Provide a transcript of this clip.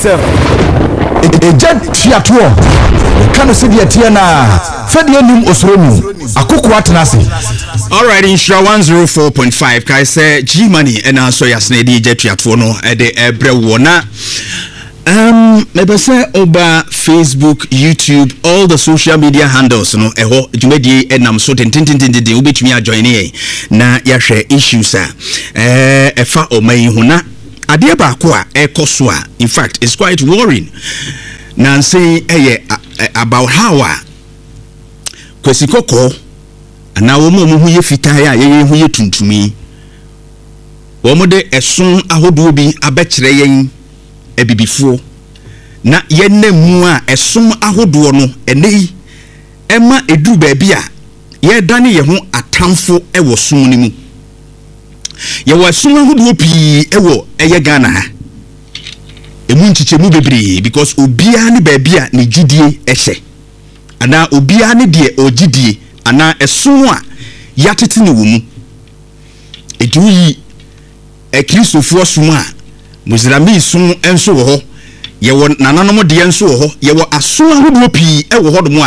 sɛ eja tiato ka no se de tie na fa de anim osoro mu akoko atena se. All right, Insura 104.5 kai say G Money and also yasne de eja tiato no de ebre wona. Maybe say over Facebook, YouTube, all the social media handles, no, eho, jumedi enam so tintintintintin, ubetumi a join here. Na ya share issues efa omai huna. Adia ba kwa ekoswa. In fact, it's quite worrying. Na say about how kwesi koko ana wo mo hu ye fitaya ye hu ye tuntumi. Wo mo de esun ahodo bi abekire yen ebibifuo na yenne mu a esom ahodo no enei ema edu baabi a ye dane ye ho atamfo ewo som ni mu ye wa som ahodo pi ewo eye Ghana ha emu nchichemu bebre because obia ne baabi a ne gidie ehye ana obia ne de ogidie ana esom a yatete ne wo mu eduyi kristofo som a Muslim sun enso wo ho ye wo nananom de enso wo ho ye wo aso ahodo pi e wo ho do